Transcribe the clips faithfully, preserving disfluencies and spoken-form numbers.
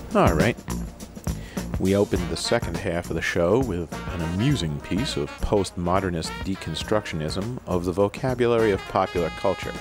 All right. We opened the second half of the show with an amusing piece of postmodernist deconstructionism of the vocabulary of popular culture.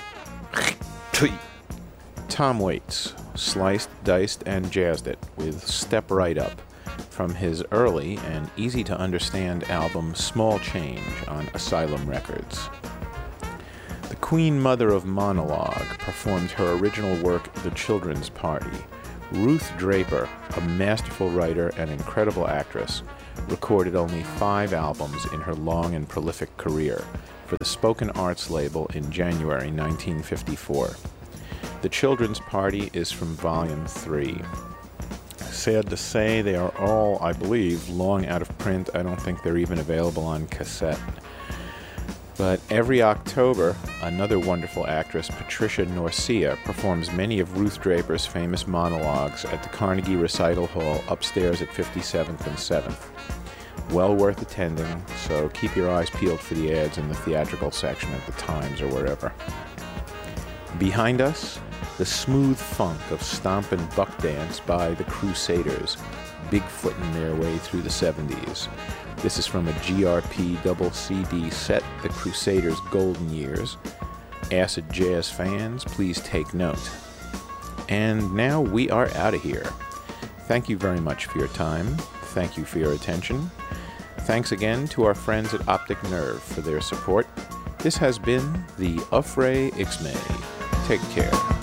Tom Waits sliced, diced, and jazzed it with Step Right Up from his early and easy-to-understand album Small Change on Asylum Records. The Queen Mother of Monologue performed her original work, The Children's Party. Ruth Draper, a masterful writer and incredible actress, recorded only five albums in her long and prolific career for the Spoken Arts label in January nineteen fifty-four. The Children's Party is from Volume three. Sad to say, they are all, I believe, long out of print. I don't think they're even available on cassette. But every October, another wonderful actress, Patricia Norcia, performs many of Ruth Draper's famous monologues at the Carnegie Recital Hall upstairs at fifty-seventh and seventh. Well worth attending, so keep your eyes peeled for the ads in the theatrical section at the Times or wherever. Behind us, the smooth funk of stomp and buck dance by the Crusaders, bigfooting their way through the seventies. This is from a G R P double C D set, The Crusaders' Golden Years. Acid jazz fans, please take note. And now we are out of here. Thank you very much for your time. Thank you for your attention. Thanks again to our friends at Optic Nerve for their support. This has been the Ufray Ixmay. Take care.